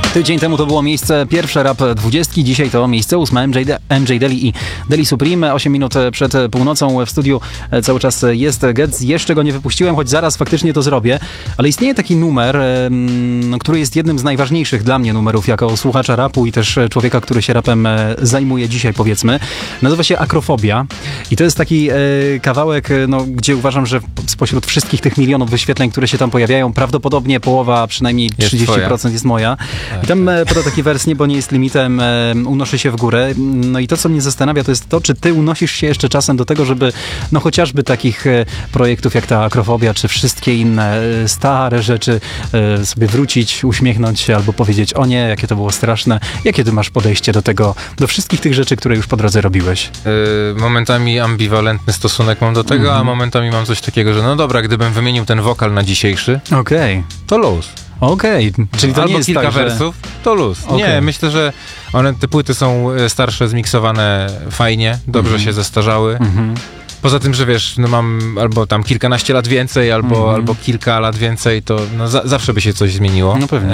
Tydzień temu to było miejsce pierwsze Rap 20, dzisiaj to miejsce 8 MJ Deli i Deli Supreme. 8 minut przed północą w studiu cały czas jest Getz. Jeszcze go nie wypuściłem, choć zaraz faktycznie to zrobię. Ale istnieje taki numer, który jest jednym z najważniejszych dla mnie numerów jako słuchacza rapu i też człowieka, który się rapem zajmuje dzisiaj, powiedzmy. Nazywa się Akrofobia i to jest taki kawałek, gdzie uważam, że spośród wszystkich tych milionów wyświetleń, które się tam pojawiają, prawdopodobnie połowa, przynajmniej 30% jest moja. I tam pada taki wers: niebo nie jest limitem, unoszę się w górę. No i to, co mnie zastanawia, to jest to, czy ty unosisz się jeszcze czasem do tego, żeby chociażby takich projektów jak ta Akrofobia, czy wszystkie inne stare rzeczy sobie wrócić, uśmiechnąć się albo powiedzieć: o nie, jakie to było straszne. Jakie ty masz podejście do tego, do wszystkich tych rzeczy, które już po drodze robiłeś? Momentami ambiwalentny stosunek mam do tego, a momentami mam coś takiego, że no dobra, gdybym wymienił ten wokal na dzisiejszy, to luz. Okej, czyli to albo nie jest kilka tak, wersów, to luz. Okay. Nie, myślę, że te płyty są starsze, zmiksowane fajnie, dobrze się zestarzały. Poza tym, że wiesz, mam albo tam kilkanaście lat więcej, albo kilka lat więcej, to zawsze by się coś zmieniło. No pewnie.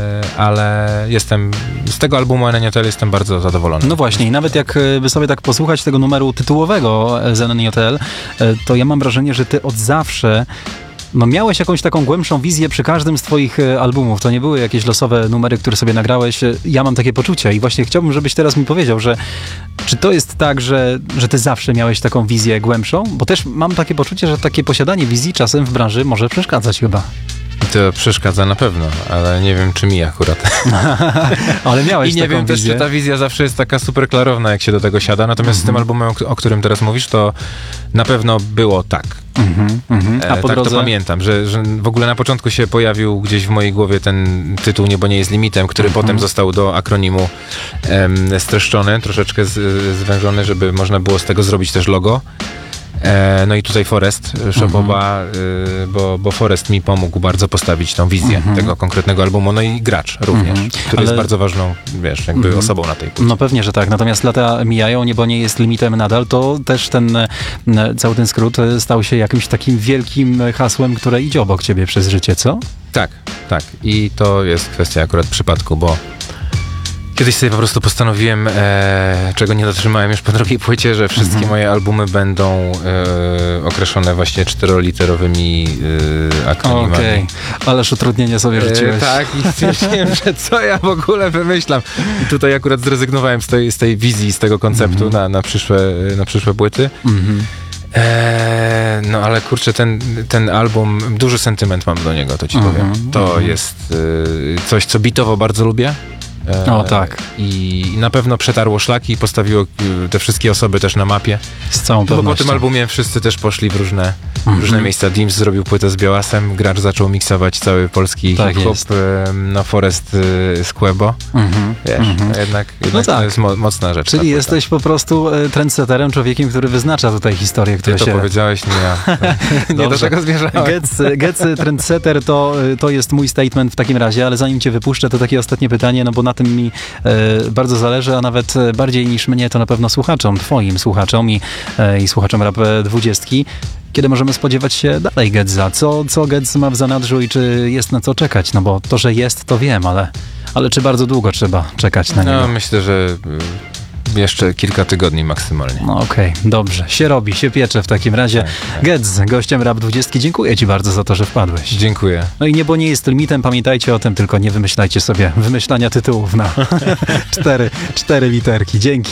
Ale z tego albumu NNJL jestem bardzo zadowolony. No właśnie, i nawet jakby sobie tak posłuchać tego numeru tytułowego z NNJL, to ja mam wrażenie, że ty od zawsze miałeś jakąś taką głębszą wizję przy każdym z twoich albumów. To nie były jakieś losowe numery, które sobie nagrałeś. Ja mam takie poczucie i właśnie chciałbym, żebyś teraz mi powiedział, że czy to jest tak, że ty zawsze miałeś taką wizję głębszą? Bo też mam takie poczucie, że takie posiadanie wizji czasem w branży może przeszkadzać chyba. To przeszkadza na pewno, ale nie wiem, czy mi akurat. Ale miałeś I nie taką wiem wizję. też, czy ta wizja zawsze jest taka super klarowna, jak się do tego siada. Natomiast z tym albumem, o którym teraz mówisz, to na pewno było tak. A po drodze... Tak to pamiętam, że w ogóle na początku się pojawił gdzieś w mojej głowie ten tytuł Niebo nie jest limitem, który potem został do akronimu streszczony, troszeczkę zwężony, żeby można było z tego zrobić też logo. No i tutaj Forest Szopoba, bo Forest mi pomógł bardzo postawić tą wizję tego konkretnego albumu, no i Gracz również, który jest bardzo ważną, wiesz, jakby osobą na tej płycie. No pewnie, że tak, natomiast lata mijają, niebo nie jest limitem nadal, to też cały ten skrót stał się jakimś takim wielkim hasłem, które idzie obok ciebie przez życie, co? Tak. I to jest kwestia akurat przypadku, bo kiedyś sobie po prostu postanowiłem, czego nie dotrzymałem już po drugiej płycie, że wszystkie moje albumy będą określone właśnie 4-literowymi akronimami. Okej, ależ utrudnienie sobie rzuciłeś. Tak, i stwierdziłem, że co ja w ogóle wymyślam. I tutaj akurat zrezygnowałem z tej wizji, z tego konceptu na przyszłe płyty. No ale kurczę, ten album, duży sentyment mam do niego, to ci powiem. To jest coś, co bitowo bardzo lubię. Tak. I na pewno przetarło szlaki i postawiło te wszystkie osoby też na mapie. Z całą pewnością. Bo po tym albumie wszyscy też poszli w różne miejsca. Dims zrobił płytę z Białasem, Gracz zaczął miksować cały polski hip-hop, Forest z Quebo. Wiesz, jednak to jest mocna rzecz. Czyli jesteś po prostu trendsetterem, człowiekiem, który wyznacza tutaj historię, która Ty to powiedziałeś, nie ja. Nie do tego zmierzałem. Getz trendsetter to jest mój statement w takim razie, ale zanim cię wypuszczę, to takie ostatnie pytanie, bo na tym mi bardzo zależy, a nawet bardziej niż mnie, to na pewno słuchaczom, twoim słuchaczom i słuchaczom Rap 20. Kiedy możemy spodziewać się dalej Getza? Co Getz ma w zanadrzu i czy jest na co czekać? No bo to, że jest, to wiem, ale czy bardzo długo trzeba czekać na niego? No myślę, że jeszcze kilka tygodni maksymalnie. No okej, dobrze. Się robi, się piecze w takim razie. Tak. Getz, gościem Rap 20. Dziękuję ci bardzo za to, że wpadłeś. Dziękuję. No i niebo nie jest limitem, pamiętajcie o tym, tylko nie wymyślajcie sobie wymyślania tytułów na cztery literki. Dzięki.